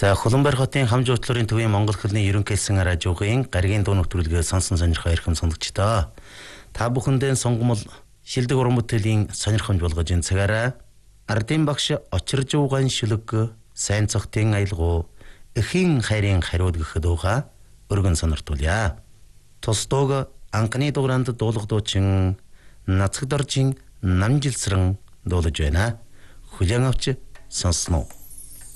За Хуланбар хотын Хамж утлуурын төвийн Монгол хэлний ерөнхий хэлсэн радиогийн гаригийн дуу нэвтрүүлгээ сонсон сонирхоо эрхэм сонсогчдоо. Та бүхэндээ сонгомол шилдэг уран бүтээлийн сонирхомж болгож энэ цагаараа ардын багш очирж угаан шүлэг сайн цогтын аялгуу эхийн хайрын хариуд гэхэд уга өргөн сониртуулъя. Тус дууг анхны дуурайнд дуулгадуучин Нацагдоржийн намжилсран дуулж байна. Хүлээн авч сонсноо.